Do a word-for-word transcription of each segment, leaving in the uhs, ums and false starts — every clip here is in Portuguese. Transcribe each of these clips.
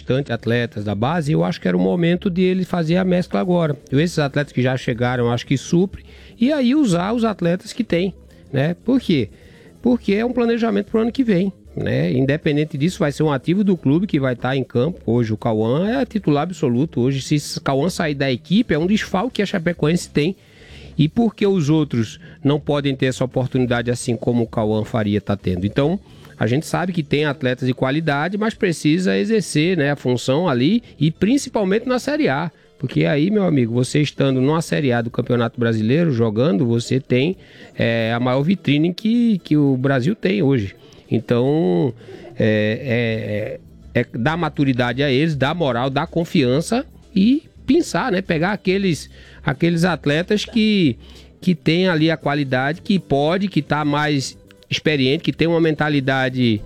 bastante atletas da base, eu acho que era o momento de ele fazer a mescla agora. Esses atletas que já chegaram, eu acho que supre, e aí usar os atletas que tem, né? Por quê? Porque é um planejamento para o ano que vem, né? Independente disso, vai ser um ativo do clube que vai estar em campo. Hoje o Cauã é titular absoluto. Hoje, se o Cauã sair da equipe, é um desfalque que a Chapecoense tem. E por que os outros não podem ter essa oportunidade assim como o Cauã Faria está tendo? Então, a gente sabe que tem atletas de qualidade, mas precisa exercer, né, a função ali e principalmente na Série A. Porque aí, meu amigo, você estando numa Série A do Campeonato Brasileiro, jogando, você tem é, a maior vitrine que, que o Brasil tem hoje. Então, é, é, é dar maturidade a eles, dar moral, dar confiança e pensar, né? Pegar aqueles, aqueles atletas que, que tem ali a qualidade, que pode, que está mais experiente, que tem uma mentalidade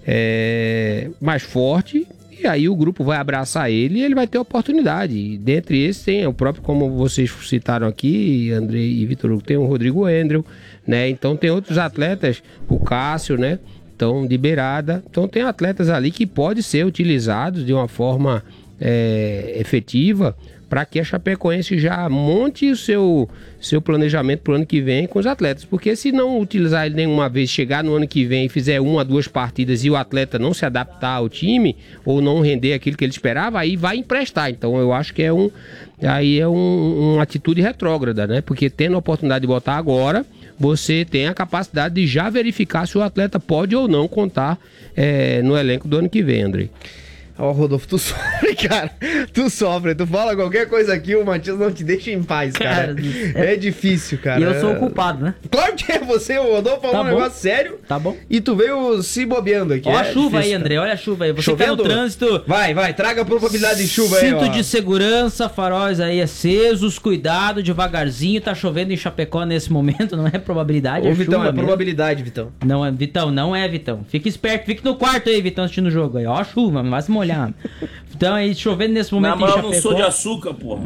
é, mais forte, e aí o grupo vai abraçar ele e ele vai ter oportunidade. E dentre esses tem o próprio, como vocês citaram aqui, André e Vitor Hugo, tem o Rodrigo Endrel, né? Então tem outros atletas, o Cássio, né? Então, de beirada. Então tem atletas ali que podem ser utilizados de uma forma é, efetiva para que a Chapecoense já monte o seu, seu planejamento para o ano que vem com os atletas. Porque se não utilizar ele nenhuma vez, chegar no ano que vem e fizer uma, duas partidas e o atleta não se adaptar ao time ou não render aquilo que ele esperava, aí vai emprestar. Então eu acho que é um, aí é um, uma atitude retrógrada, né? Porque tendo a oportunidade de botar agora, você tem a capacidade de já verificar se o atleta pode ou não contar é, no elenco do ano que vem, André. Ó, oh, Rodolfo, tu sofre, cara. Tu sofre. Tu fala qualquer coisa aqui, o Matias não te deixa em paz, cara. cara é... é difícil, cara. E eu sou o culpado, né? Claro que é você, o Rodolfo falou tá um bom. negócio sério. Tá bom. E tu veio se bobeando aqui. Olha é a chuva difícil, aí, André. Olha a chuva aí. Você Chovendo? tá no trânsito. Vai, vai. Traga a probabilidade de chuva aí, Cinto ó. de segurança, faróis aí acesos, cuidado, devagarzinho. Tá chovendo em Chapecó nesse momento, não é probabilidade, Ô, é Vitão, chuva é mesmo. probabilidade, Vitão. Não é, Vitão, não é, Vitão. Fica esperto, fique no quarto aí, Vitão, assistindo o jogo aí. Ó a chuva, não vai se molhar. Então aí, chovendo nesse momento Na mão, em eu não sou de açúcar, porra.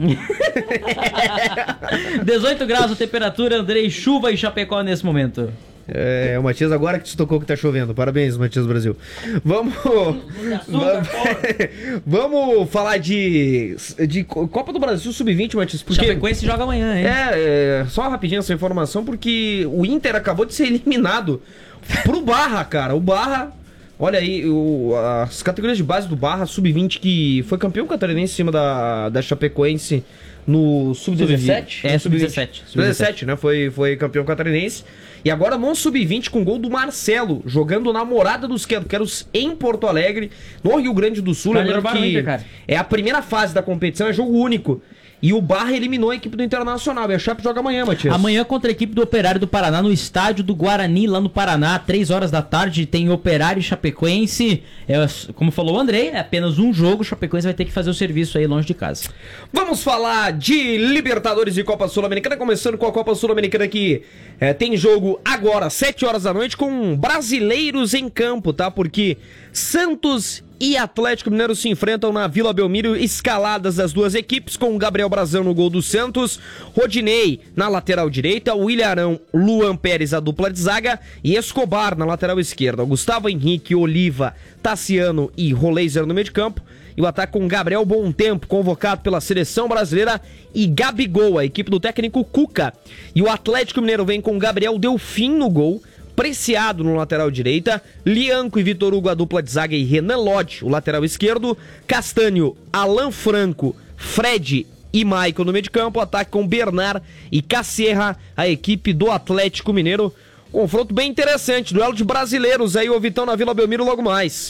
dezoito graus a temperatura, Andrei, chuva em Chapecó nesse momento. É, o Matias agora que te tocou que tá chovendo. Parabéns, Matias Brasil. Vamos. Vamos, vamos falar de, de Copa do Brasil sub vinte, Matias. Porque Chapecoense joga amanhã, hein? É, é, só rapidinho essa informação, porque o Inter acabou de ser eliminado pro Barra, cara. O Barra. Olha aí, o, as categorias de base do Barra, sub vinte, que foi campeão catarinense em cima da, da Chapecoense no sub dezessete. É, sub dezessete. sub dezessete, né? Foi, foi campeão catarinense. E agora no sub vinte com gol do Marcelo, jogando na Morada dos Quero-Queros em Porto Alegre, no Rio Grande do Sul. Lembrando que é a primeira fase da competição, é jogo único. E o Barra eliminou a equipe do Internacional. E a Chape joga amanhã, Matias. Amanhã contra a equipe do Operário do Paraná, no estádio do Guarani, lá no Paraná, três horas da tarde, tem Operário e Chapecoense. É, como falou o André, é apenas um jogo, o Chapecoense vai ter que fazer o serviço aí longe de casa. Vamos falar de Libertadores e Copa Sul-Americana, começando com a Copa Sul-Americana que é, tem jogo agora, sete horas da noite, com brasileiros em campo, tá? Porque Santos e Atlético Mineiro se enfrentam na Vila Belmiro, escaladas das duas equipes, com o Gabriel Brazão no gol do Santos, Rodinei na lateral direita, William Arão, Luan Pérez, a dupla de zaga, e Escobar na lateral esquerda, Gustavo Henrique, Oliva, Tassiano e Roleiser no meio de campo, e o ataque com Gabriel Bontempo, convocado pela seleção brasileira, e Gabigol, a equipe do técnico Cuca. E o Atlético Mineiro vem com Gabriel Delfim no gol, Preciado no lateral direita, Lianco e Vitor Hugo a dupla de zaga e Renan Lodge, o lateral esquerdo, Castanho, Alan Franco, Fred e Maicon no meio de campo, ataque com Bernard e Cassierra, a equipe do Atlético Mineiro. Confronto bem interessante, duelo de brasileiros aí, o Vitão na Vila Belmiro logo mais.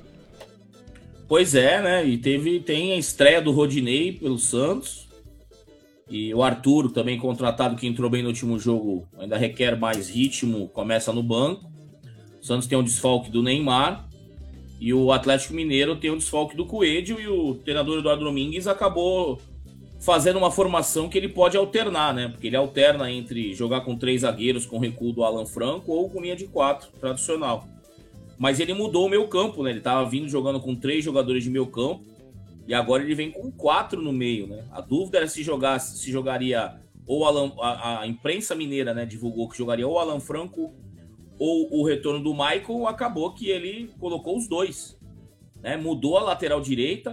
Pois é, né, e teve, tem a estreia do Rodinei pelo Santos. E o Arthur, também contratado, que entrou bem no último jogo, ainda requer mais ritmo, começa no banco. O Santos tem um desfalque do Neymar. E o Atlético Mineiro tem um desfalque do Coelho. E o treinador Eduardo Domingues acabou fazendo uma formação que ele pode alternar, né? Porque ele alterna entre jogar com três zagueiros com recuo do Alan Franco ou com linha de quatro, tradicional. Mas ele mudou o meio campo, né? Ele estava vindo jogando com três jogadores de meio campo. E agora ele vem com quatro no meio, né? A dúvida era se, jogasse, se jogaria ou Alan, a, a imprensa mineira, né, divulgou que jogaria ou Alan Franco ou o retorno do Maicon. Acabou que ele colocou os dois, né? Mudou a lateral direita